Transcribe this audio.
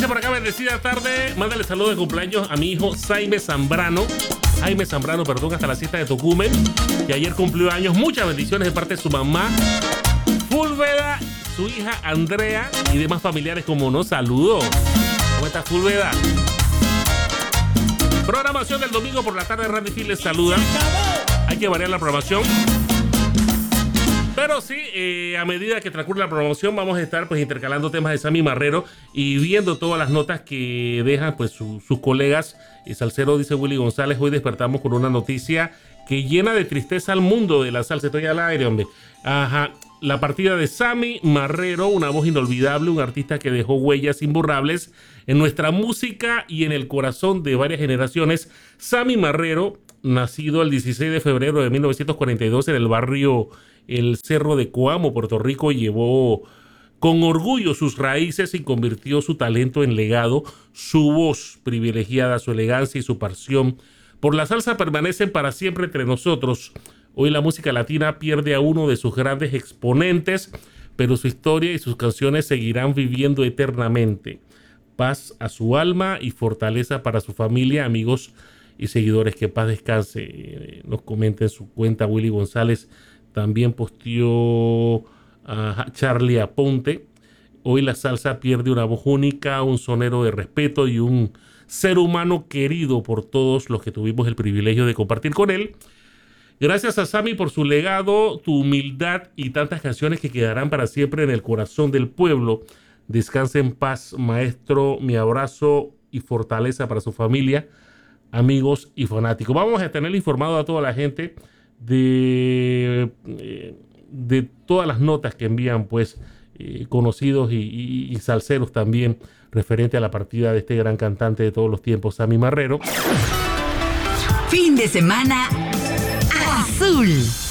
Dice por acá, bendecida tarde. Mándale saludos de cumpleaños a mi hijo Jaime Zambrano, hasta la siesta de Tocumen, que ayer cumplió años. Muchas bendiciones de parte de su mamá Fulveda, su hija Andrea y demás familiares, como no. Saludos. ¿Cómo estás, Fulveda? Programación del domingo por la tarde. Randy Phil les saluda. Hay que variar la programación, pero sí, a medida que transcurre la programación vamos a estar pues intercalando temas de Sammy Marrero y viendo todas las notas que dejan pues sus colegas. Salsero, dice Willy González, hoy despertamos con una noticia que llena de tristeza al mundo de la salsa. Estoy al aire, hombre. Ajá. La partida de Sammy Marrero, una voz inolvidable, un artista que dejó huellas imborrables en nuestra música y en el corazón de varias generaciones. Sammy Marrero, nacido el 16 de febrero de 1942 en el barrio El Cerro de Coamo, Puerto Rico, llevó con orgullo sus raíces y convirtió su talento en legado. Su voz privilegiada, su elegancia y su pasión por la salsa permanecen para siempre entre nosotros. Hoy la música latina pierde a uno de sus grandes exponentes, pero su historia y sus canciones seguirán viviendo eternamente. Paz a su alma y fortaleza para su familia, amigos y seguidores. Que paz descanse. Nos comenta en su cuenta Willy González. También posteó a Charlie Aponte. Hoy la salsa pierde una voz única, un sonero de respeto y un ser humano querido por todos los que tuvimos el privilegio de compartir con él. Gracias a Sammy por su legado, tu humildad y tantas canciones que quedarán para siempre en el corazón del pueblo. Descanse en paz, maestro. Mi abrazo y fortaleza para su familia, amigos y fanáticos. Vamos a tener informado a toda la gente de todas las notas que envían pues conocidos y salseros también referente a la partida de este gran cantante de todos los tiempos, Sammy Marrero. Fin de semana azul.